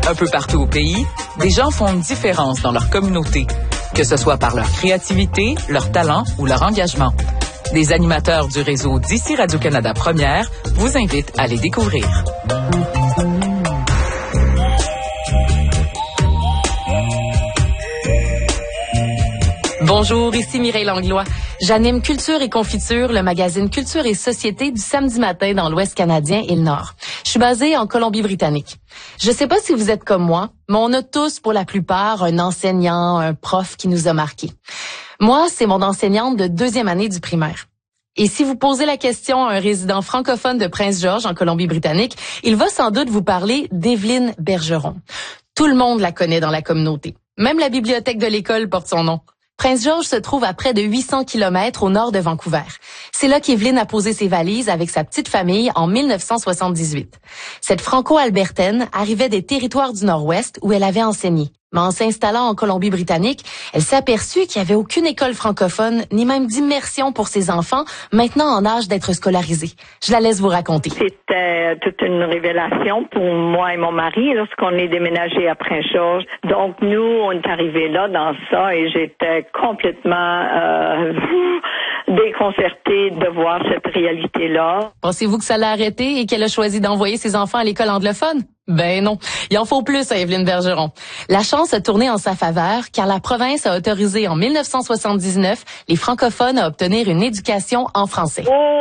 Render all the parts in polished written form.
Un peu partout au pays, des gens font une différence dans leur communauté, que ce soit par leur créativité, leur talent ou leur engagement. Des animateurs du réseau d'ici Radio-Canada Première vous invitent à les découvrir. Bonjour, ici Mireille Langlois. J'anime Culture et Confiture, le magazine Culture et Société du samedi matin dans l'Ouest canadien et le Nord. Je suis basée en Colombie-Britannique. Je sais pas si vous êtes comme moi, mais on a tous, pour la plupart, un enseignant, un prof qui nous a marqués. Moi, c'est mon enseignante de 2e année du primaire. Et si vous posez la question à un résident francophone de Prince-Georges en Colombie-Britannique, il va sans doute vous parler d'Evelyne Bergeron. Tout le monde la connaît dans la communauté. Même la bibliothèque de l'école porte son nom. Prince-Georges se trouve à près de 800 kilomètres au nord de Vancouver. C'est là qu'Evelyne a posé ses valises avec sa petite famille en 1978. Cette franco-albertaine arrivait des territoires du Nord-Ouest où elle avait enseigné. Mais en s'installant en Colombie-Britannique, elle s'est aperçue qu'il n'y avait aucune école francophone, ni même d'immersion pour ses enfants, maintenant en âge d'être scolarisés. Je la laisse vous raconter. C'était toute une révélation pour moi et mon mari lorsqu'on est déménagé à Prince-Georges. Donc nous, on est arrivés là dans ça et j'étais complètement déconcertée de voir cette réalité-là. Pensez-vous que ça l'a arrêtée et qu'elle a choisi d'envoyer ses enfants à l'école anglophone? Ben non, il en faut plus à Evelyne Bergeron. La chance a tourné en sa faveur car la province a autorisé en 1979 les francophones à obtenir une éducation en français.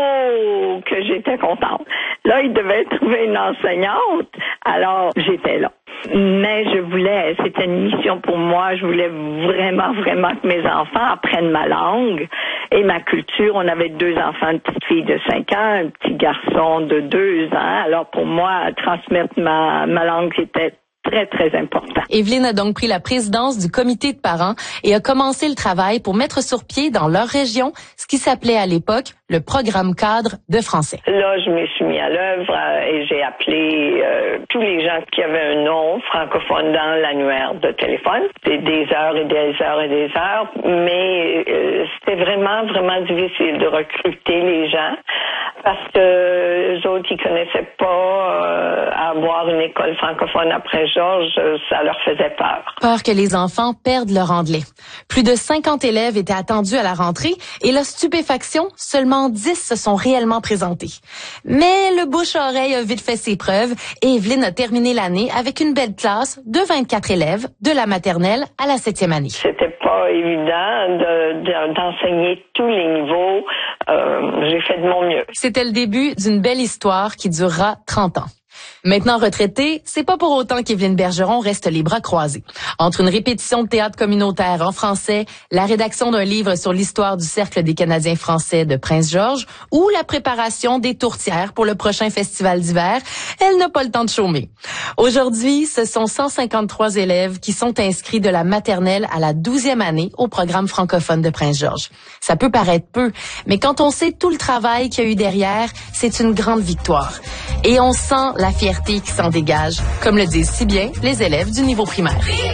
Oh, que j'étais contente. Là, il devait trouver une enseignante, alors j'étais là. Mais c'était une mission pour moi, je voulais vraiment que mes enfants apprennent ma langue et ma culture. On avait 2 enfants, une petite fille de 5 ans, un petit garçon de 2 ans. Alors pour moi, transmettre ma langue, c'était très important. Evelyne a donc pris la présidence du comité de parents et a commencé le travail pour mettre sur pied dans leur région ce qui s'appelait à l'époque le programme cadre de français. Là, je me suis mis à l'œuvre et j'ai appelé tous les gens qui avaient un nom francophone dans l'annuaire de téléphone. C'était des heures et des heures et des heures, mais c'était vraiment difficile de recruter les gens parce que les autres, ils connaissaient pas avoir une école francophone après Georges, ça leur faisait peur. Peur que les enfants perdent leur anglais. Plus de 50 élèves étaient attendus à la rentrée et la stupéfaction, seulement 10 se sont réellement présentés. Mais le bouche-à-oreille a vite fait ses preuves et Evelyne a terminé l'année avec une belle classe de 24 élèves, de la maternelle à la 7e année. C'était pas évident d'enseigner tous les niveaux. J'ai fait de mon mieux. C'était le début d'une belle histoire qui durera 30 ans. Maintenant retraitée, c'est pas pour autant qu'Evelyne Bergeron reste les bras croisés. Entre une répétition de théâtre communautaire en français, la rédaction d'un livre sur l'histoire du Cercle des Canadiens français de Prince-Georges ou la préparation des tourtières pour le prochain festival d'hiver, elle n'a pas le temps de chômer. Aujourd'hui, ce sont 153 élèves qui sont inscrits de la maternelle à la 12e année au programme francophone de Prince-Georges. Ça peut paraître peu, mais quand on sait tout le travail qu'il y a eu derrière, c'est une grande victoire. Et on sent la fierté qui s'en dégage, comme le disent si bien les élèves du niveau primaire.